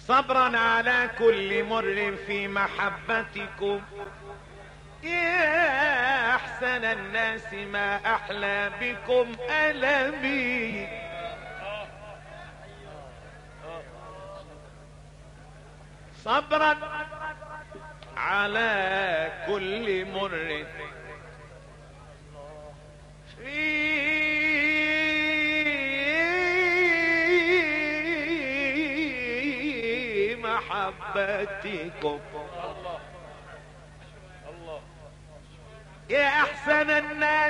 صبرا على كل مر في محبتكم، يا احسن الناس ما احلى بكم ألمي. صبرا على كل مر في محبتكم، يا احسن الناس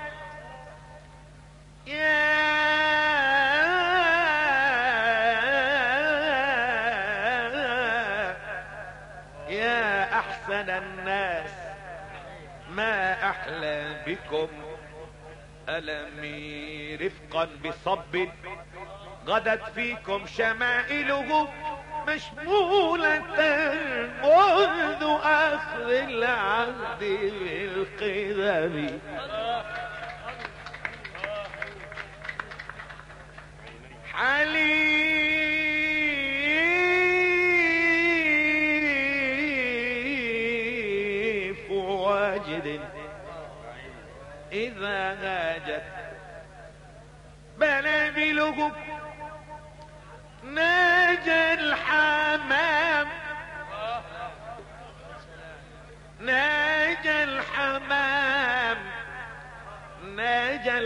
يا احسن الناس ما احلى بكم ألمي. رفقا بصب غدت فيكم شمائله مشمولة منذ اخر العهد بالقدم. حليف واجد اذا هاجت بلابله ناجى الحمام، ناجى الحمام، ناجى